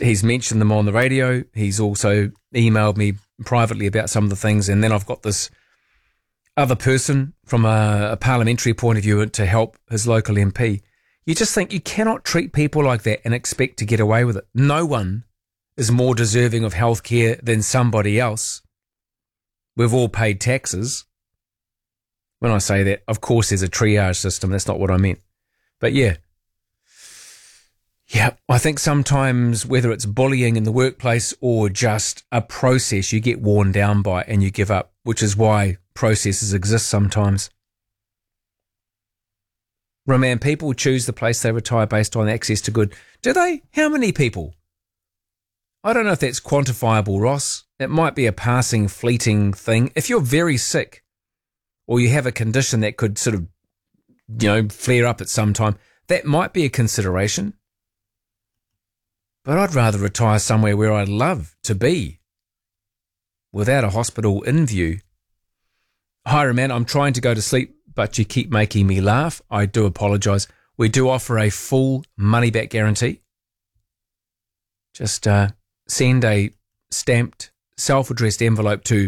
He's mentioned them on the radio. He's also emailed me privately about some of the things. And then I've got this other person from a parliamentary point of view to help his local MP. You just think you cannot treat people like that and expect to get away with it. No one is more deserving of health care than somebody else. We've all paid taxes. When I say that, of course there's a triage system. That's not what I meant. But yeah, I think sometimes whether it's bullying in the workplace or just a process you get worn down by and you give up, which is why processes exist sometimes. Roman, people choose the place they retire based on access to good. Do they? How many people? I don't know if that's quantifiable, Ross. It might be a passing, fleeting thing. If you're very sick or you have a condition that could sort of, flare up at some time, that might be a consideration. But I'd rather retire somewhere where I'd love to be without a hospital in view. Hi, Roman, I'm trying to go to sleep, but you keep making me laugh. I do apologise. We do offer a full money-back guarantee. Just send a stamped, self-addressed envelope to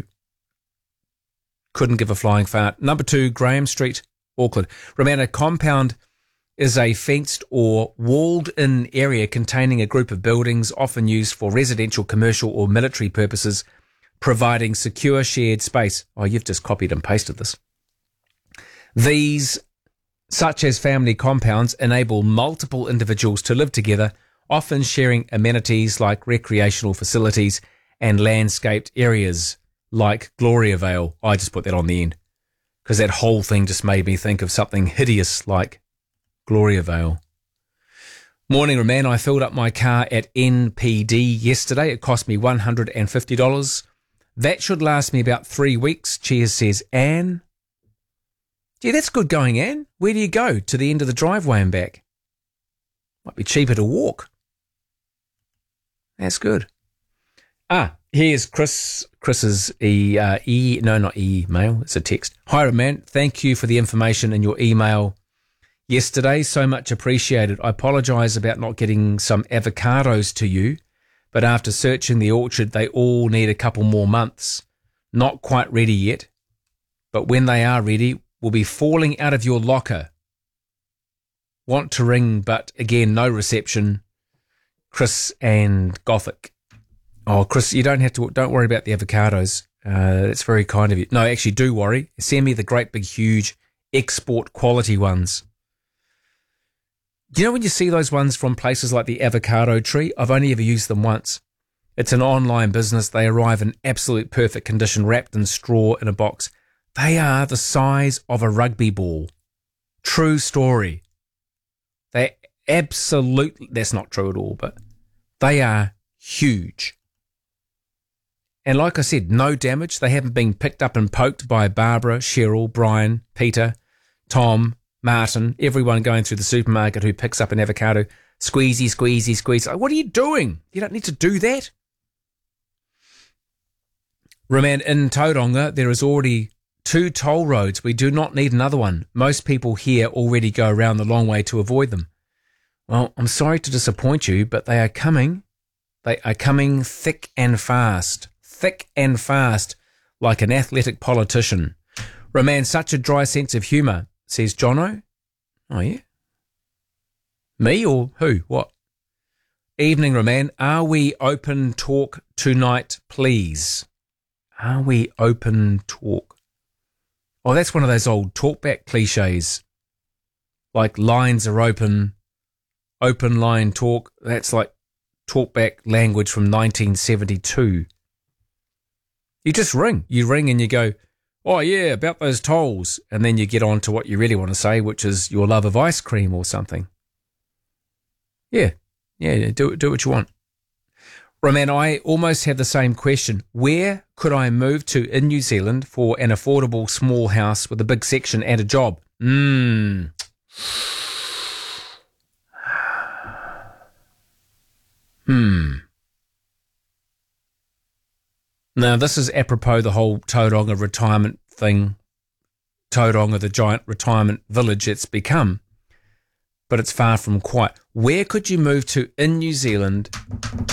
Couldn't Give a Flying Fart, number 2, Graham Street, Auckland. Roman, a compound is a fenced or walled-in area containing a group of buildings often used for residential, commercial or military purposes, providing secure shared space. Oh, you've just copied and pasted this. These, such as family compounds, enable multiple individuals to live together, often sharing amenities like recreational facilities and landscaped areas like Gloriavale. I just put that on the end because that whole thing just made me think of something hideous like Gloriavale. Morning, Roman. I filled up my car at NPD yesterday. It cost me $150. That should last me about 3 weeks. Cheers, says Anne. Gee, that's good going, Anne. Where do you go? To the end of the driveway and back? Might be cheaper to walk. That's good. Here's Chris's email. It's a text. Hi, Roman. Thank you for the information in your email yesterday. So much appreciated. I apologise about not getting some avocados to you, but after searching the orchard, they all need a couple more months. Not quite ready yet, but when they are ready, will be falling out of your locker. Want to ring, but again, no reception. Chris and Gothic. Oh, Chris, don't worry about the avocados. That's very kind of you. No, actually do worry. Send me the great big huge export quality ones. Do you know when you see those ones from places like the Avocado Tree? I've only ever used them once. It's an online business. They arrive in absolute perfect condition, wrapped in straw in a box. They are the size of a rugby ball. True story. They absolutely, that's not true at all, but they are huge. And like I said, no damage. They haven't been picked up and poked by Barbara, Cheryl, Brian, Peter, Tom, Martin, everyone going through the supermarket who picks up an avocado. Squeezy, squeezy, squeeze. What are you doing? You don't need to do that. Roman, in Tauranga, there is already 2 toll roads. We do not need another one. Most people here already go around the long way to avoid them. Well, I'm sorry to disappoint you, but they are coming. They are coming thick and fast. Thick and fast, like an athletic politician. Roman, such a dry sense of humour, says Jono. Oh, yeah? Me or who? What? Evening, Roman. Are we open talk tonight, please? Are we open talk? Oh, that's one of those old talkback cliches. Like lines are open line talk. That's like talkback language from 1972. You just ring. You ring and you go, oh, yeah, about those tolls. And then you get on to what you really want to say, which is your love of ice cream or something. Yeah, do what you want. Roman, I almost have the same question. Where could I move to in New Zealand for an affordable small house with a big section and a job? Now, this is apropos the whole Tauranga retirement thing. Tauranga, the giant retirement village it's become. But it's far from quite. Where could you move to in New Zealand